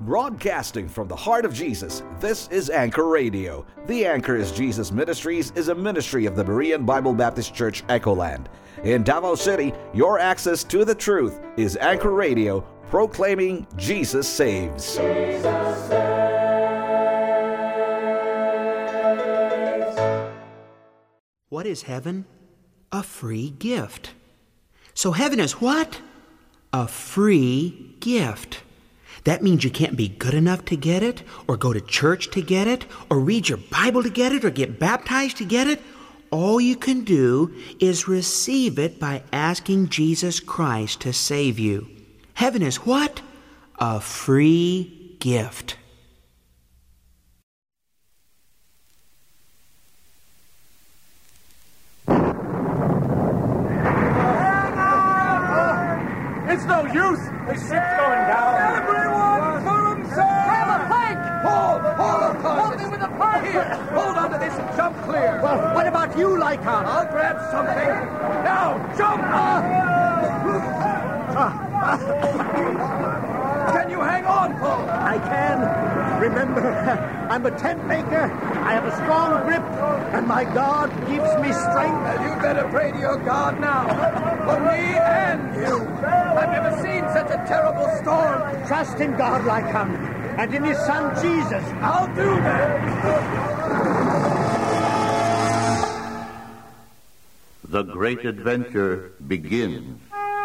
Broadcasting from the heart of Jesus, this is Anchor Radio. The Anchor is Jesus Ministries is a ministry of the Berean Bible Baptist Church, Echoland. In Davao City, your access to the truth is Anchor Radio, proclaiming Jesus saves. Jesus saves. What is heaven? A free gift. So heaven is what? A free gift. That means you can't be good enough to get it, or go to church to get it, or read your Bible to get it, or get baptized to get it. All you can do is receive it by asking Jesus Christ to save you. Heaven is what? A free gift. It's no use. The ship's going down. Everyone to himself. Grab a plank. Hold the plank. Hold me with a plank. Here, hold on to this and jump clear. Well, what about you, Lycon? I'll grab something. Now, jump. Can you hang on, Paul? I can. Remember, I'm a tent maker. I have a strong grip, and my God gives me strength. Well, you better pray to your God now. For me and you. I've never seen such a terrible storm. Trust in God, Lycon, and in His Son, Jesus. I'll do that. The great adventure begins.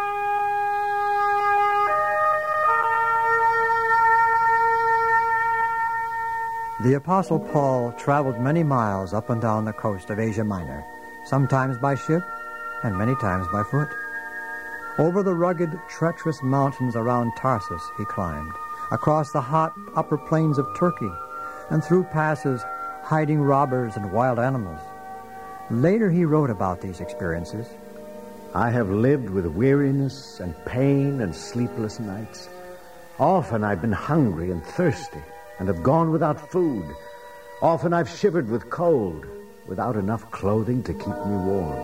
The Apostle Paul traveled many miles up and down the coast of Asia Minor, sometimes by ship and many times by foot. Over the rugged, treacherous mountains around Tarsus he climbed, across the hot upper plains of Turkey, and through passes hiding robbers and wild animals. Later he wrote about these experiences. I have lived with weariness and pain and sleepless nights. Often I've been hungry and thirsty, and have gone without food. Often I've shivered with cold, without enough clothing to keep me warm.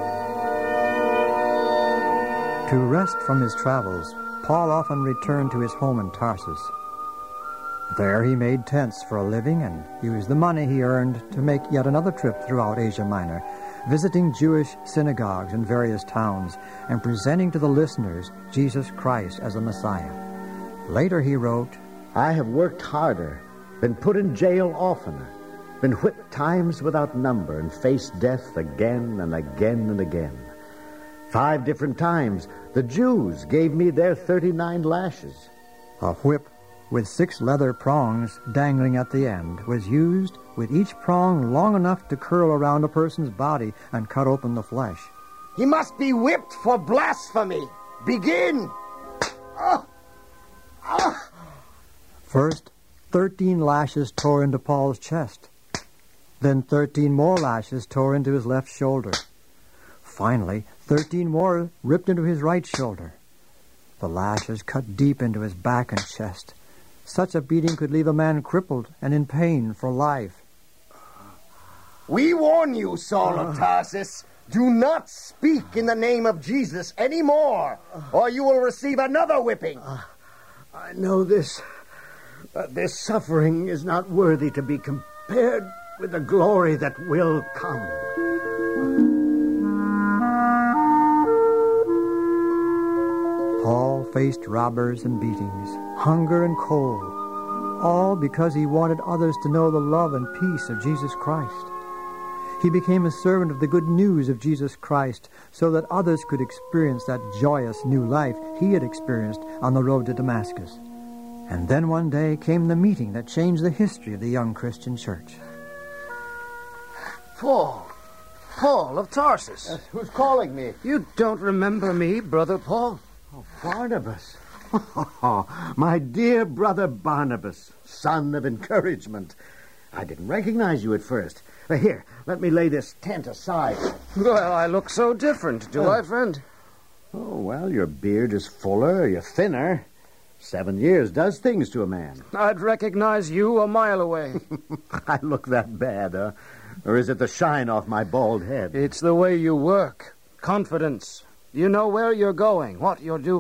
To rest from his travels, Paul often returned to his home in Tarsus. There he made tents for a living and used the money he earned to make yet another trip throughout Asia Minor, visiting Jewish synagogues in various towns and presenting to the listeners Jesus Christ as a Messiah. Later he wrote, I have worked harder, been put in jail oftener, been whipped times without number, and faced death again and again and again. 5 different times the Jews gave me their 39 lashes. A whip with 6 leather prongs dangling at the end was used, with each prong long enough to curl around a person's body and cut open the flesh. He must be whipped for blasphemy. Begin. First, 13 lashes tore into Paul's chest. Then 13 more lashes tore into his left shoulder. Finally, 13 more ripped into his right shoulder. The lashes cut deep into his back and chest. Such a beating could leave a man crippled and in pain for life. We warn you, Saul of Tarsus, do not speak in the name of Jesus anymore, or you will receive another whipping. I know this. This suffering is not worthy to be compared with the glory that will come. Paul faced robbers and beatings, hunger and cold, all because he wanted others to know the love and peace of Jesus Christ. He became a servant of the good news of Jesus Christ so that others could experience that joyous new life he had experienced on the road to Damascus. And then one day came the meeting that changed the history of the young Christian church. Paul of Tarsus. Who's calling me? You don't remember me, Brother Paul? Oh, Barnabas. My dear brother Barnabas, son of encouragement. I didn't recognize you at first. Here, let me lay this tent aside. Well, I look so different, do I, friend? Oh, well, your beard is fuller, you're thinner. 7 years does things to a man. I'd recognize you a mile away. I look that bad, huh? Or is it the shine off my bald head? It's the way you work. Confidence. You know where you're going, what you're doing.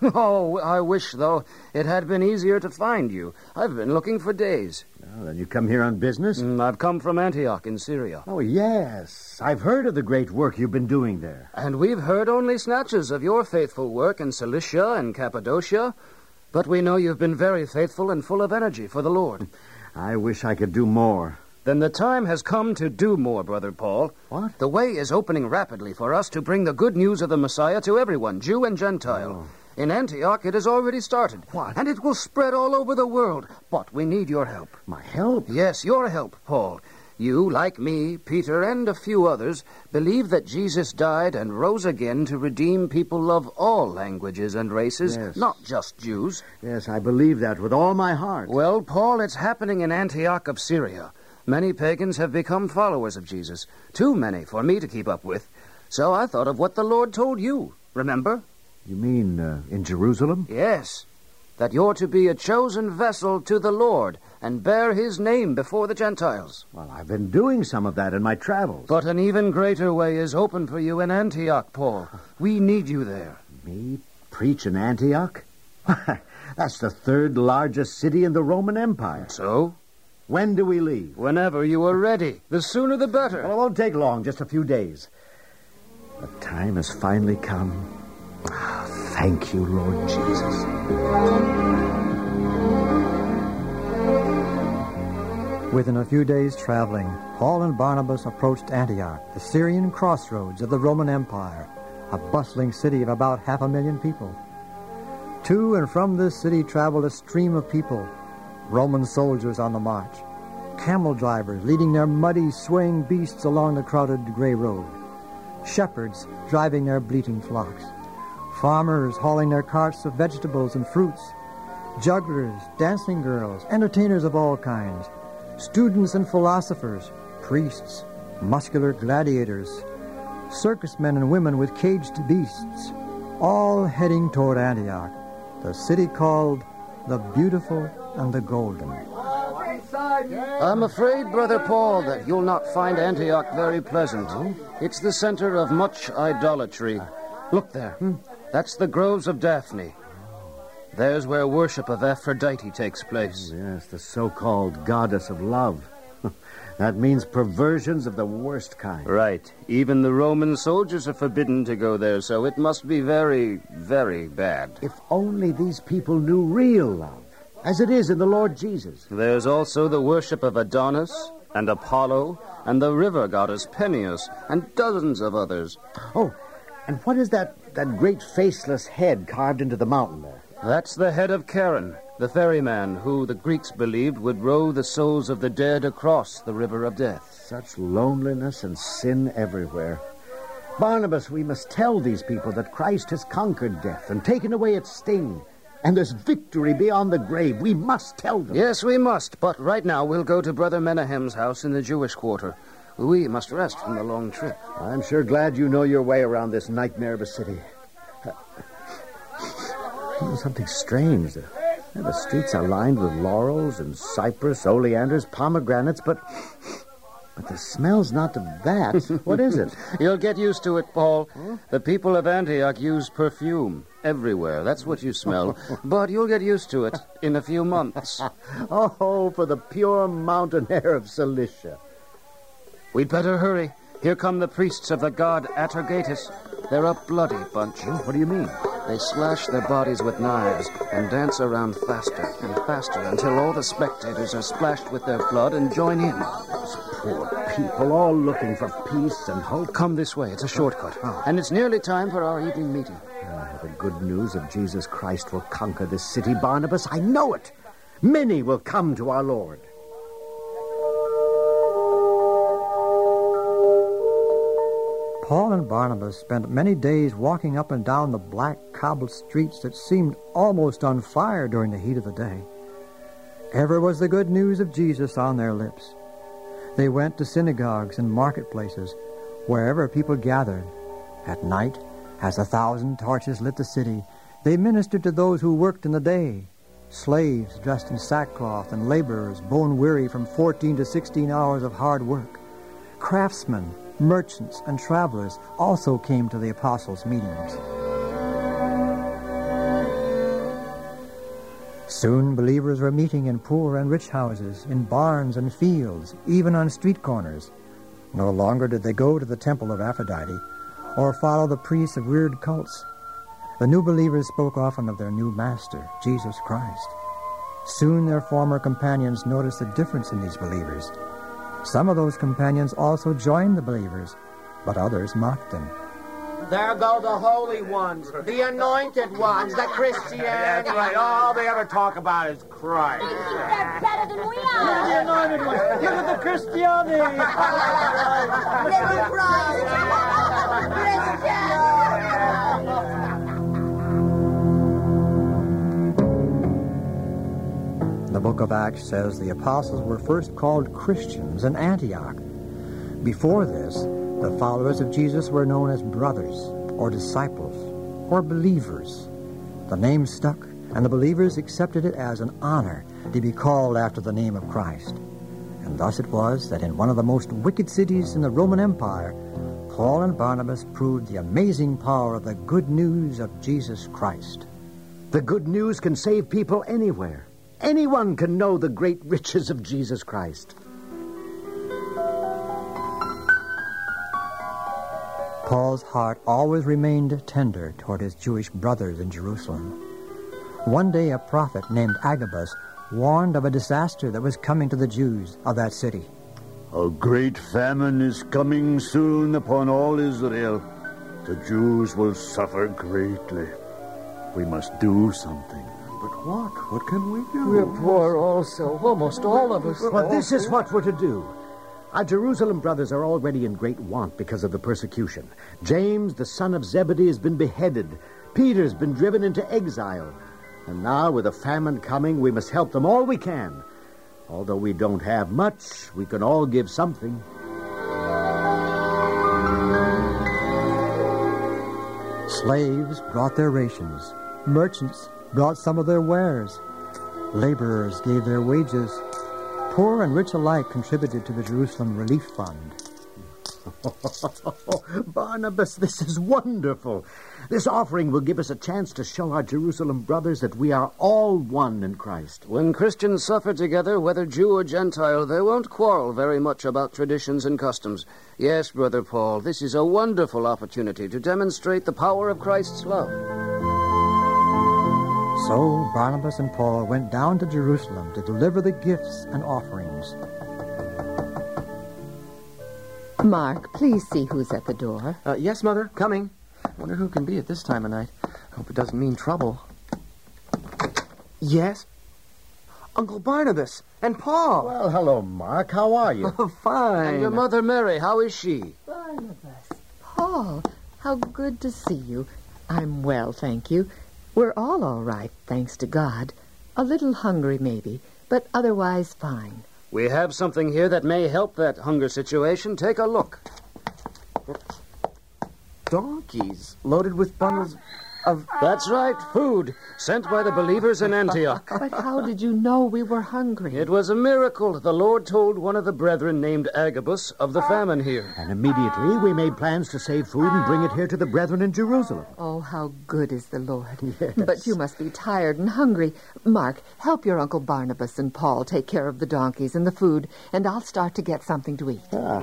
Oh, I wish, though, it had been easier to find you. I've been looking for days. Well, then you come here on business? I've come from Antioch in Syria. Oh, yes. I've heard of the great work you've been doing there. And we've heard only snatches of your faithful work in Cilicia and Cappadocia. But we know you've been very faithful and full of energy for the Lord. I wish I could do more. Then the time has come to do more, Brother Paul. What? The way is opening rapidly for us to bring the good news of the Messiah to everyone, Jew and Gentile. In Antioch, it has already started. What? And it will spread all over the world. But we need your help. My help? Yes, your help, Paul. You, like me, Peter, and a few others, believe that Jesus died and rose again to redeem people of all languages and races, Yes. not just Jews. Yes, I believe that with all my heart. Well, Paul, it's happening in Antioch of Syria. Many pagans have become followers of Jesus. Too many for me to keep up with. So I thought of what the Lord told you. Remember? You mean in Jerusalem? Yes. That you're to be a chosen vessel to the Lord and bear his name before the Gentiles. Well, I've been doing some of that in my travels. But an even greater way is open for you in Antioch, Paul. We need you there. Me preach in Antioch? That's the third largest city in the Roman Empire. So? When do we leave? Whenever you are ready. The sooner the better. Well, it won't take long, just a few days. The time has finally come. Thank you, Lord Jesus. Within a few days' traveling, Paul and Barnabas approached Antioch, the Syrian crossroads of the Roman Empire, a bustling city of about 500,000 people. To and from this city traveled a stream of people, Roman soldiers on the march, camel drivers leading their muddy, swaying beasts along the crowded gray road, shepherds driving their bleating flocks, farmers hauling their carts of vegetables and fruits, jugglers, dancing girls, entertainers of all kinds, students and philosophers, priests, muscular gladiators, circus men and women with caged beasts, all heading toward Antioch, the city called the Beautiful and the Golden. I'm afraid, Brother Paul, that you'll not find Antioch very pleasant. It's the center of much idolatry. Look there. That's the groves of Daphne. There's where worship of Aphrodite takes place. Yes, the so-called goddess of love. That means perversions of the worst kind. Right. Even the Roman soldiers are forbidden to go there, so it must be very, very bad. If only these people knew real love, as it is in the Lord Jesus. There's also the worship of Adonis and Apollo and the river goddess Peneus and dozens of others. Oh, and what is that great faceless head carved into the mountain there? That's the head of Charon, the ferryman who the Greeks believed would row the souls of the dead across the river of death. Such loneliness and sin everywhere. Barnabas, we must tell these people that Christ has conquered death and taken away its sting. And there's victory beyond the grave. We must tell them. Yes, we must. But right now we'll go to Brother Menahem's house in the Jewish quarter. We must rest from the long trip. I'm sure glad you know your way around this nightmare of a city. Something strange. The streets are lined with laurels and cypress, oleanders, pomegranates, but the smell's not of that. What is it? You'll get used to it, Paul. The people of Antioch use perfume everywhere. That's what you smell. But you'll get used to it in a few months. Oh, for the pure mountain air of Cilicia. We'd better hurry. Here come the priests of the god Atargatis. They're a bloody bunch. What do you mean? They slash their bodies with knives and dance around faster and faster until all the spectators are splashed with their blood and join in. Those poor people, all looking for peace and hope. Come this way. It's a shortcut. And it's nearly time for our evening meeting. The good news of Jesus Christ will conquer this city, Barnabas. I know it. Many will come to our Lord. Paul and Barnabas spent many days walking up and down the black cobbled streets that seemed almost on fire during the heat of the day. Ever was the good news of Jesus on their lips. They went to synagogues and marketplaces, wherever people gathered. At night, as 1,000 torches lit the city, they ministered to those who worked in the day. Slaves dressed in sackcloth and laborers bone-weary from 14 to 16 hours of hard work. Craftsmen, merchants, and travelers also came to the apostles' meetings. Soon believers were meeting in poor and rich houses, in barns and fields, even on street corners. No longer did they go to the temple of Aphrodite or follow the priests of weird cults. The new believers spoke often of their new master, Jesus Christ. Soon their former companions noticed the difference in these believers. Some of those companions also joined the believers, but others mocked them. There go the holy ones, the anointed ones, the Christians. That's right. All they ever talk about is Christ. They're better than we are. The anointed ones. Look at the Christianity. Little Christ. The book of Acts says the apostles were first called Christians in Antioch. Before this, the followers of Jesus were known as brothers, or disciples, or believers. The name stuck, and the believers accepted it as an honor to be called after the name of Christ. And thus it was that in one of the most wicked cities in the Roman Empire, Paul and Barnabas proved the amazing power of the good news of Jesus Christ. The good news can save people anywhere. Anyone can know the great riches of Jesus Christ. Paul's heart always remained tender toward his Jewish brothers in Jerusalem. One day a prophet named Agabus warned of a disaster that was coming to the Jews of that city. A great famine is coming soon upon all Israel. The Jews will suffer greatly. We must do something. But what? What can we do? We're poor also, almost all of us. But this is what we're to do. Our Jerusalem brothers are already in great want because of the persecution. James, the son of Zebedee, has been beheaded. Peter's been driven into exile. And now, with a famine coming, we must help them all we can. Although we don't have much, we can all give something. Slaves brought their rations. Merchants brought some of their wares. Laborers gave their wages. Poor and rich alike contributed to the Jerusalem Relief Fund. Barnabas, this is wonderful. This offering will give us a chance to show our Jerusalem brothers that we are all one in Christ. When Christians suffer together, whether Jew or Gentile, they won't quarrel very much about traditions and customs. Yes, Brother Paul, this is a wonderful opportunity to demonstrate the power of Christ's love. So Barnabas and Paul went down to Jerusalem to deliver the gifts and offerings. Mark, please see who's at the door. Yes, Mother, coming. I wonder who can be at this time of night. Hope it doesn't mean trouble. Yes? Uncle Barnabas and Paul. Well, hello, Mark. How are you? Fine. And your mother, Mary, how is she? Barnabas. Paul, how good to see you. I'm well, thank you. We're all right, thanks to God. A little hungry, maybe, but otherwise fine. We have something here that may help that hunger situation. Take a look. Donkeys loaded with bundles of... That's right, food sent by the believers in Antioch. But how did you know we were hungry? It was a miracle. The Lord told one of the brethren named Agabus of the famine here. And immediately we made plans to save food and bring it here to the brethren in Jerusalem. Oh, how good is the Lord. Yes. But you must be tired and hungry. Mark, help your Uncle Barnabas and Paul take care of the donkeys and the food, and I'll start to get something to eat.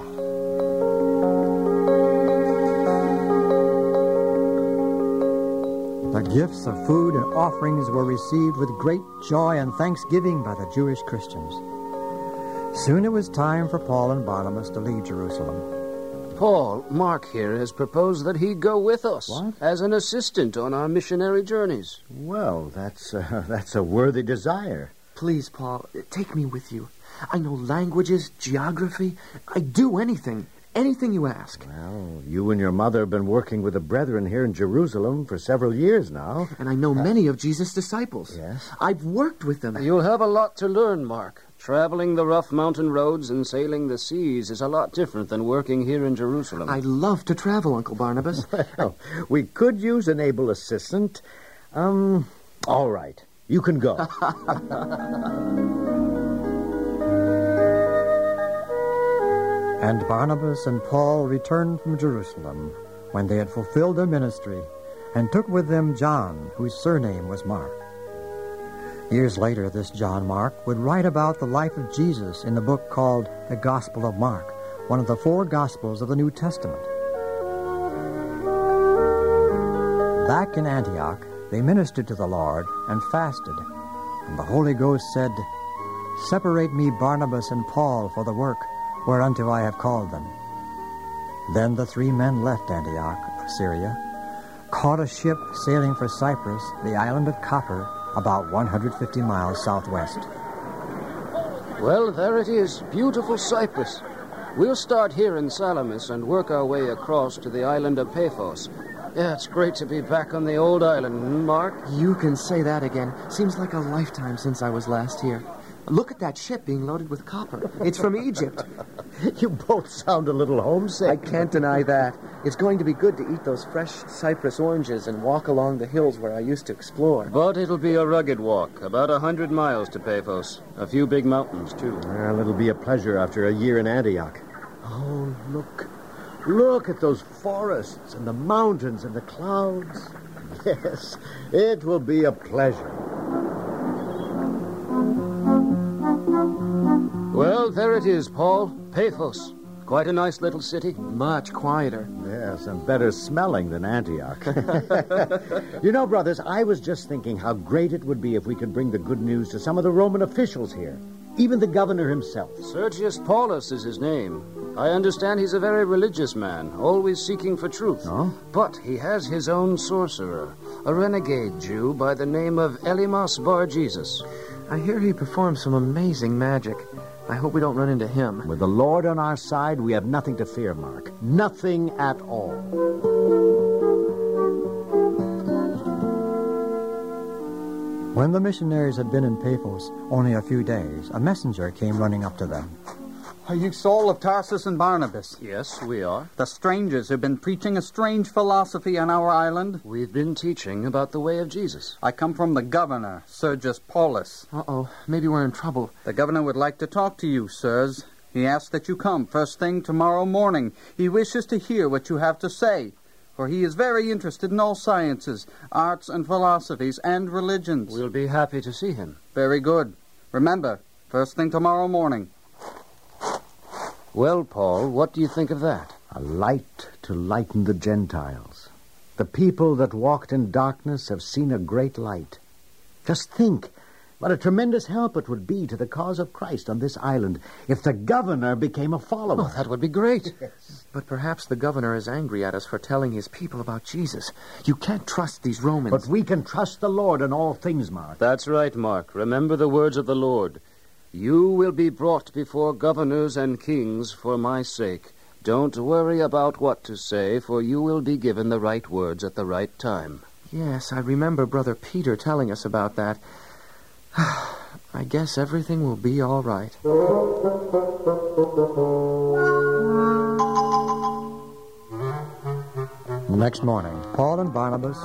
The gifts of food and offerings were received with great joy and thanksgiving by the Jewish Christians. Soon it was time for Paul and Barnabas to leave Jerusalem. Paul, Mark here has proposed that he go with us. What? As an assistant on our missionary journeys. Well, that's a worthy desire. Please, Paul, take me with you. I know languages, geography. I'd do anything. Anything you ask. Well, you and your mother have been working with the brethren here in Jerusalem for several years now. And I know many of Jesus' disciples. Yes? I've worked with them. You'll have a lot to learn, Mark. Traveling the rough mountain roads and sailing the seas is a lot different than working here in Jerusalem. I love to travel, Uncle Barnabas. Well, we could use an able assistant. All right. You can go. And Barnabas and Paul returned from Jerusalem when they had fulfilled their ministry, and took with them John, whose surname was Mark. Years later, this John Mark would write about the life of Jesus in the book called The Gospel of Mark, one of the 4 Gospels of the New Testament. Back in Antioch, they ministered to the Lord and fasted, and the Holy Ghost said, "Separate me Barnabas and Paul for the work whereunto I have called them." Then the 3 men left Antioch of Syria, caught a ship sailing for Cyprus, the island of Copper, about 150 miles southwest. Well, there it is, beautiful Cyprus. We'll start here in Salamis and work our way across to the island of Paphos. Yeah, it's great to be back on the old island, Mark. You can say that again. Seems like a lifetime since I was last here. Look at that ship being loaded with copper. It's from Egypt. You both sound a little homesick. I can't deny that. It's going to be good to eat those fresh Cyprus oranges and walk along the hills where I used to explore. But it'll be a rugged walk, about 100 miles to Paphos. A few big mountains, too. Well, it'll be a pleasure after a year in Antioch. Oh, look. Look at those forests and the mountains and the clouds. Yes, it will be a pleasure. Well, there it is, Paul. Paphos. Quite a nice little city. Much quieter. Yes, and better smelling than Antioch. You know, brothers, I was just thinking how great it would be if we could bring the good news to some of the Roman officials here. Even the governor himself. Sergius Paulus is his name. I understand he's a very religious man, always seeking for truth. Oh? But he has his own sorcerer, a renegade Jew by the name of Elymas Bar Jesus. I hear he performs some amazing magic. I hope we don't run into him. With the Lord on our side, we have nothing to fear, Mark. Nothing at all. When the missionaries had been in Paphos only a few days, a messenger came running up to them. Are you Saul of Tarsus and Barnabas? Yes, we are. The strangers who've been preaching a strange philosophy on our island? We've been teaching about the way of Jesus. I come from the governor, Sergius Paulus. Uh-oh, maybe we're in trouble. The governor would like to talk to you, sirs. He asks that you come first thing tomorrow morning. He wishes to hear what you have to say, for he is very interested in all sciences, arts and philosophies, and religions. We'll be happy to see him. Very good. Remember, first thing tomorrow morning. Well, Paul, what do you think of that? A light to lighten the Gentiles. The people that walked in darkness have seen a great light. Just think what a tremendous help it would be to the cause of Christ on this island if the governor became a follower. Oh, that would be great. Yes. But perhaps the governor is angry at us for telling his people about Jesus. You can't trust these Romans. But we can trust the Lord in all things, Mark. That's right, Mark. Remember the words of the Lord. You will be brought before governors and kings for my sake. Don't worry about what to say, for you will be given the right words at the right time. Yes, I remember Brother Peter telling us about that. I guess everything will be all right. The next morning, Paul and Barnabas